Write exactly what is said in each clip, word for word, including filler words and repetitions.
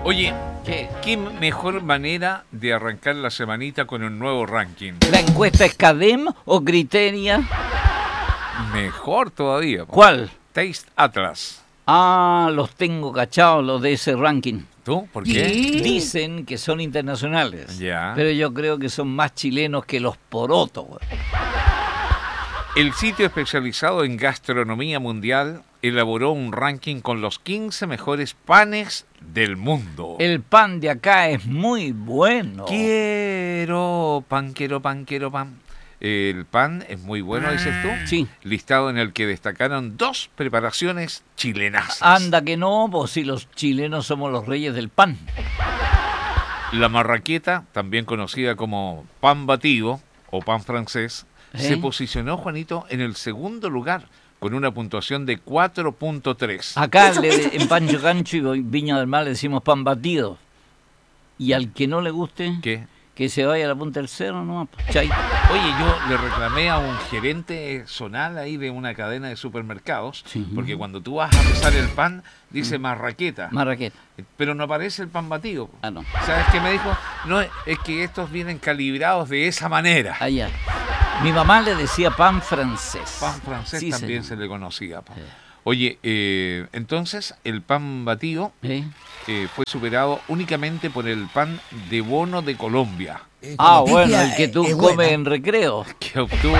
Oye, ¿Qué? ¿qué mejor manera de arrancar la semanita con un nuevo ranking? ¿La encuesta es Cadem o Criteria? Mejor todavía. po. ¿Cuál? Taste Atlas. Ah, los tengo cachados, los de ese ranking. ¿Tú? ¿Por qué? Dicen que son internacionales. Ya. Pero yo creo que son más chilenos que los porotos, güey. El sitio especializado en gastronomía mundial elaboró un ranking con los quince mejores panes del mundo. El pan de acá es muy bueno. Quiero pan, quiero pan, quiero pan. El pan es muy bueno, dices tú. Sí. Listado en el que destacaron dos preparaciones chilenazas. Anda que no, pues si los chilenos somos los reyes del pan. La marraqueta, también conocida como pan batido o pan francés, ¿Eh? se posicionó, Juanito, en el segundo lugar con una puntuación de cuatro punto tres. Acá le- en Pancho Cancho y Viña del Mar le decimos pan batido. Y al que no le guste, ¿Qué? que se vaya a la punta del cerro, no. Chay. Oye, yo le reclamé a un gerente zonal ahí de una cadena de supermercados, Sí. porque cuando tú vas a pesar el pan, dice marraqueta, Marraqueta. pero no aparece el pan batido. Ah, no. ¿Sabes qué me dijo? No, es que estos vienen calibrados de esa manera. Allá. Mi mamá le decía pan francés. Pan francés Sí, también señor. se le conocía. po. Sí. Oye, eh, entonces el pan batido ¿Eh? eh, fue superado únicamente por el pan de bono de Colombia, Ah, Como bueno, pitia, el que tú es comes buena. en recreo. que obtuvo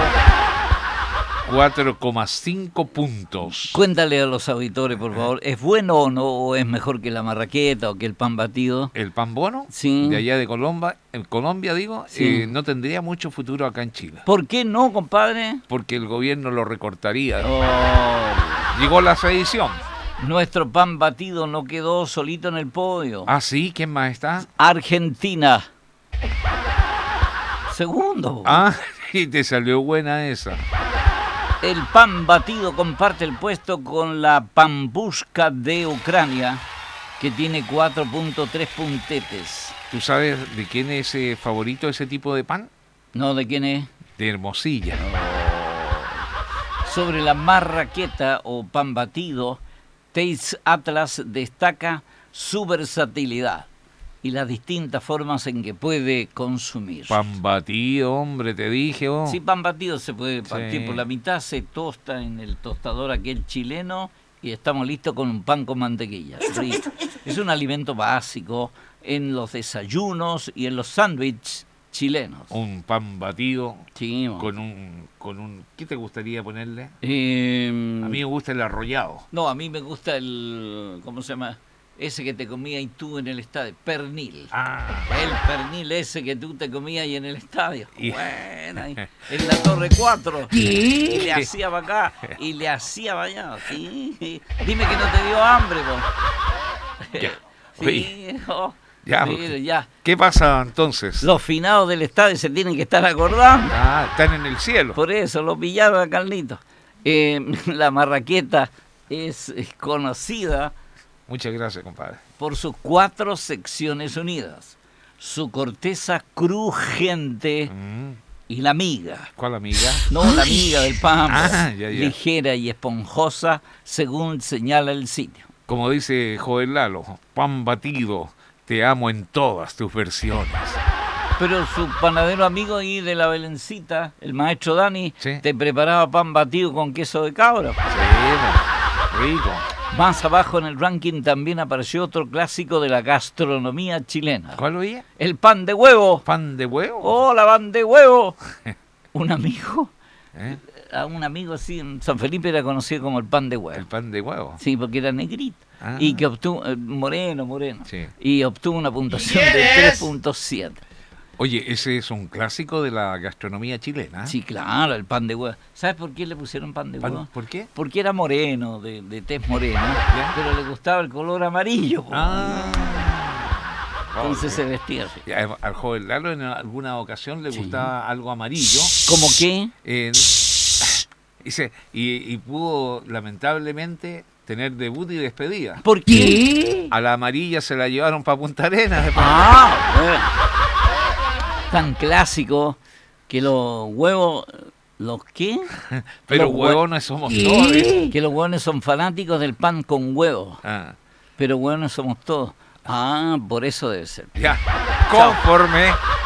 cuatro coma cinco puntos. Cuéntale a los auditores, por favor, ¿es bueno o no? ¿O es mejor que la marraqueta o que el pan batido? El pan bono Sí. de allá de Colombia, en Colombia digo, Sí. eh, no tendría mucho futuro acá en Chile, ¿Por qué no, compadre? porque el gobierno lo recortaría. Oh, Llegó la sedición. nuestro pan batido no quedó solito en el podio. Ah, sí, ¿quién más está? Argentina. Segundo. Ah, y te salió buena esa. El pan batido comparte el puesto con la pambushka de Ucrania, que tiene cuatro punto tres puntetes. ¿Tú sabes de quién es eh, favorito ese tipo de pan? ¿No de quién es? De Hermosilla. Sobre la marraqueta o pan batido, Taste Atlas destaca su versatilidad y las distintas formas en que puede consumir. Pan batido, hombre, te dije. Oh. Sí, pan batido se puede partir Sí. por la mitad, se tosta en el tostador aquel chileno y estamos listos con un pan con mantequilla. Rico. Es un alimento básico en los desayunos y en los sándwiches chilenos. Un pan batido Sí, mo. con un, con un... ¿Qué te gustaría ponerle? Eh, A mí me gusta el arrollado. No, a mí me gusta el... ¿Cómo se llama? Ese que te comías y tú en el estadio. Pernil. Ah, El pernil ese que tú te comías y en el estadio. Y- Buena. y- En la Torre cuatro. Y le hacía para acá. Y le hacía para allá. Sí. Dime que no te dio hambre, po. Ya. Sí, Oye, oh, ya, mire, ya. ¿qué pasa entonces? Los finados del estadio se tienen que estar acordando. Ah, están en el cielo. Por eso, los pillaron a Carlitos. Eh, la marraqueta es, es conocida Muchas gracias, compadre. por sus cuatro secciones unidas. Su corteza crujiente Mm, y la miga. ¿Cuál amiga? No, la miga del pan. Ah, ya, ya. Ligera y esponjosa, según señala el sitio. Como dice Joel Lalo, pan batido, te amo en todas tus versiones. Pero su panadero amigo ahí de la Belencita, el maestro Dani, Sí. te preparaba pan batido con queso de cabra. Sí, bueno, rico. Más abajo en el ranking también apareció otro clásico de la gastronomía chilena. ¿Cuál oye? El pan de huevo. ¿Pan de huevo? ¡Hola, pan de huevo! Un amigo, ¿Eh? a un amigo así en San Felipe era conocido como el pan de El huevo. pan de huevo. Sí, porque era negrito. Ah. Y que obtuvo, eh, moreno, moreno. Sí. Y obtuvo una puntuación de tres punto siete. Oye, ese es un clásico de la gastronomía chilena. Sí, claro, el pan de huevo. ¿Sabes por qué le pusieron pan de Pan- huevo? ¿Por qué? Porque era moreno, de, de tez morena, Ya. pero le gustaba el color amarillo. po. Ah. Entonces Ok. se vestía así. Y a- Al joven Lalo en alguna ocasión le Sí. gustaba algo amarillo. ¿Cómo qué? eh, y, se- y- y pudo lamentablemente tener debut y despedida. ¿Por qué? A la amarilla se la llevaron para Punta Arenas. después. Ah, bueno. Tan clásico que los huevos... ¿Los qué? Pero los hue- huevones somos todos. ¿eh? Que los huevones son fanáticos del pan con huevo. Ah, Pero huevones somos todos. Ah, por eso debe ser. Ya, conforme